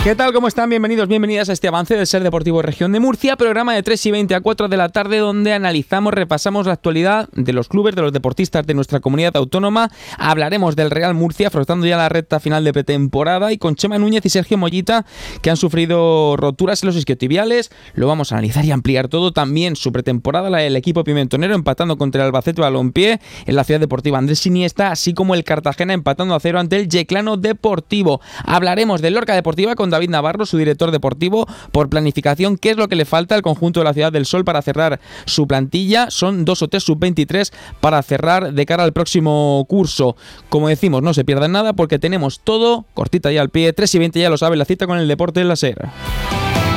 ¿Qué tal? ¿Cómo están? Bienvenidos, bienvenidas a este avance del Ser Deportivo Región de Murcia, programa de 3:20 a 4 de la tarde donde analizamos, repasamos la actualidad de los clubes, de los deportistas de nuestra comunidad autónoma. Hablaremos del Real Murcia, afrontando ya la recta final de pretemporada, y con Chema Núñez y Sergio Mollita, que han sufrido roturas en los isquiotibiales. Lo vamos a analizar y ampliar todo. También su pretemporada, la del equipo pimentonero, empatando contra el Albacete Balompié en la Ciudad Deportiva Andrés Iniesta, así como el Cartagena empatando a 0 ante el Yeclano Deportivo. Hablaremos del Lorca Deportiva con David Navarro, su director deportivo, por planificación, qué es lo que le falta al conjunto de la Ciudad del Sol para cerrar su plantilla. Son 2 o 3 sub-23 para cerrar de cara al próximo curso. Como decimos, no se pierdan nada porque tenemos todo cortita ya al pie. 3:20, ya lo sabe, la cita con el deporte en la SER.